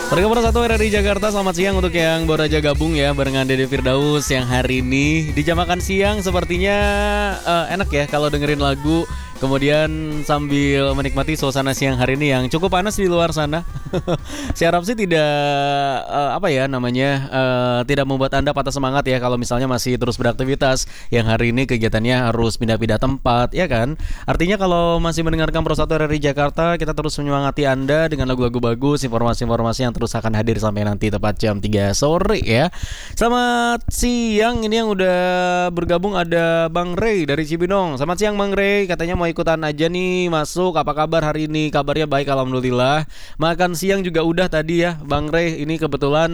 Warga Pro 1 RRI Jakarta, selamat siang untuk yang baru aja gabung ya barengan Dede Firdaus yang hari ini di jam makan siang sepertinya enak ya kalau dengerin lagu kemudian sambil menikmati suasana siang hari ini yang cukup panas di luar sana. Saya harap sih tidak tidak membuat Anda patah semangat ya kalau misalnya masih terus beraktivitas yang hari ini kegiatannya harus pindah-pindah tempat ya kan. Artinya kalau masih mendengarkan Pro 1 RRI Jakarta, kita terus menyemangati Anda dengan lagu-lagu bagus, informasi-informasi yang terus akan hadir sampai nanti tepat jam 3 sore ya. Selamat siang, ini yang udah bergabung ada Bang Ray dari Cibinong. Selamat siang Bang Ray, katanya mau ikutan aja nih masuk. Apa kabar hari ini? Kabarnya baik alhamdulillah. Makan siang juga udah tadi ya Bang Ray. Ini kebetulan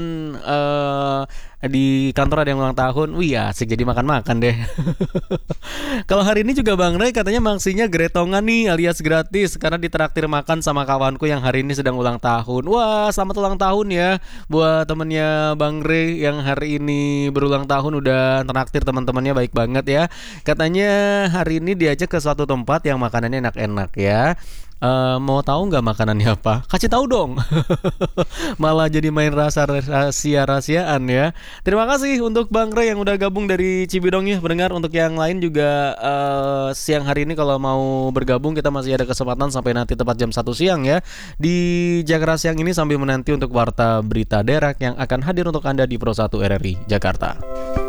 di kantor ada yang ulang tahun. Wih asik, jadi makan-makan deh. Kalau hari ini juga Bang Ray katanya maksinya gretongan nih alias gratis karena ditraktir makan sama kawanku yang hari ini sedang ulang tahun. Wah selamat ulang tahun ya buat temennya Bang Ray yang hari ini berulang tahun, udah traktir teman-temannya baik banget ya. Katanya hari ini diajak ke suatu tempat yang makanannya enak-enak ya. Mau tahu nggak makanannya apa? Kasih tahu dong. Malah jadi main rahasia-rahasiaan ya. Terima kasih untuk Bang Ray yang udah gabung dari Cibinong ya. Pendengar untuk yang lain juga siang hari ini kalau mau bergabung kita masih ada kesempatan sampai nanti tepat jam 1 siang ya. Di Jakarta siang ini sambil menanti untuk warta berita daerah yang akan hadir untuk Anda di Pro 1 RRI Jakarta.